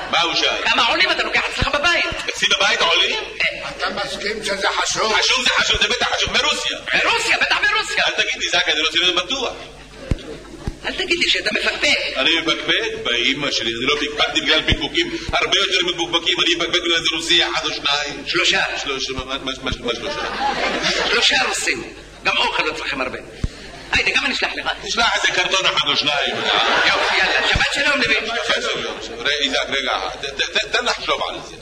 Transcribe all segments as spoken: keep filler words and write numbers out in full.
מה הוא שאל? כמה עולים אתה לוקח אצלך בבית? אצלי בבית עולים? אתה מסכים שזה חשוב? חשוב זה חשוב, זה בטח חשוב, מרוסיה. מרוסיה, בטח מרוסיה. אל תגיד לי, זק, אני רוצה להיות בטוח. אל תגיד לי שאתה מפקפק. אני מפקפק באמא שלי, אני לא פקפקתי בגלל פקפוקים הרבה יותר מפוקפקים, אני מפקפק בגלל זה רוסי אחד או שניים. שלושה. שלושה, מה שלושה? שלושה רוסים. גם אוכל אצלכם הרבה. היידה, גם אני אשלח לך. תשלח איזה קרטון אחד או שניים. יופי, יאללה, שבת שלום לוי. שבת שלום. איזק, רגע, תן לחשוב על זה.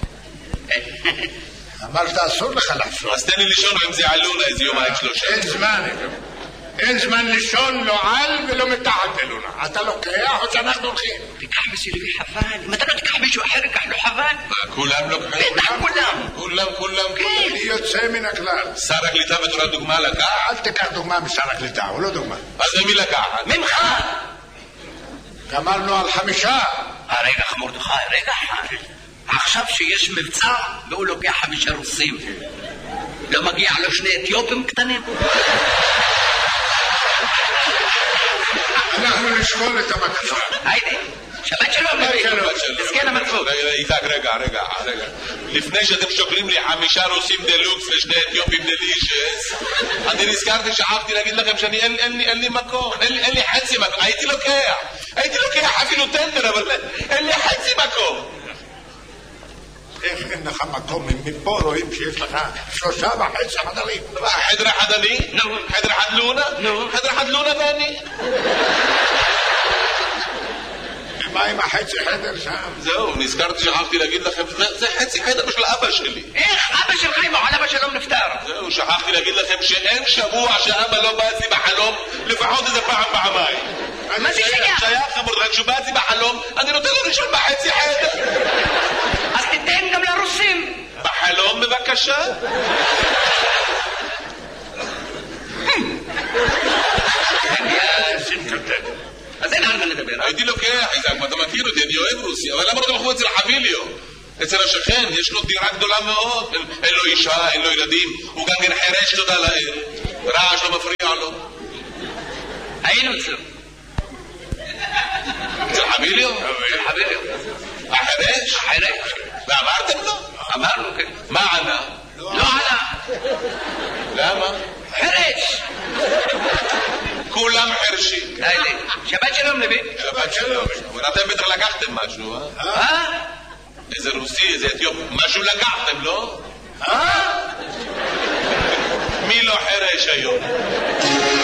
אמרת אסור לך לחשוב. אז תן לי לישון עם זה עלונה איזה יומיים שלושה. אין זמן, אין זמן לישון לא על ולא מתחת אלונה. אתה לוקח או שאנחנו הולכים? תיקח בשבילי חבל. אם אתה לא תיקח מישהו אחר, ייקח לו חבל. כולם לוקחים? בטח כולם. כולם, כולם. אני יוצא מן הכלל. שר הקליטה בתור הדוגמה לקח? אל תיקח דוגמה משר הקליטה, הוא לא דוגמה. אז ממי לקחת? ממך. גמרנו על חמישה. רגע מרדכי, רגע אחד. עכשיו שיש מבצע והוא לוקח חמישה רוסים, לא מגיע לו שני אתיופים קטנים? אנחנו נשקול את הבקשה. היידה, שבת שלום. תזכן המצוות. איתק, רגע, רגע, רגע. לפני שאתם שוקלים לי חמישה רוסים דלוקס ושני אתיופים דלישס, אני נזכרתי, שכחתי להגיד לכם שאני אין לי מקום, אין לי חצי מקום. הייתי לוקח, הייתי לוקח אפילו טנדר, אבל אין לי חצי מקום. איך אין לך מקום? מפה רואים שיש לך שלושה וחצי חדרים. חדר אחד אני? חדר אחד לונה? חדר אחד לונה ואני? מה עם החצי חדר שם? זהו, נזכרתי, שכחתי להגיד לכם, זה חצי חדר של אבא שלי. איך אבא שלך עם העולם שלום נפטר? זהו, שכחתי להגיד לכם שאין שבוע שאבא לא בא אצלי בחלום, לפחות איזה פעם פעמיים. מה זה שייך? שייך מרדכי, כשהוא בא אצלי בחלום, אני נותן לו לישון בחצי חדר. אז תיתן גם לרוסים. בחלום בבקשה. אז אין על מה לדבר. הייתי לוקח, איזק, אתה מכיר אותי, אני אוהב רוסיה, אבל למה לא תלכו אצל חביליו? אצל השכן, יש לו דירה גדולה מאוד, אין לו אישה, אין לו ילדים, הוא גם כן חרש, תודה לאל, רעש לא מפריע לו. היינו אצלו. אצל חביליו? אצל חביליו. החרש? החרש. ואמרתם לו? אמרנו, כן. מה ענה? לא ענה. למה? חרש. כולם חרשים. שבת שלום לוי. שבת שלום. אתם בטח לקחתם משהו, אה? אה? איזה רוסי, איזה אתיופי, משהו לקחתם, לא? אה? מי לא חרש היום?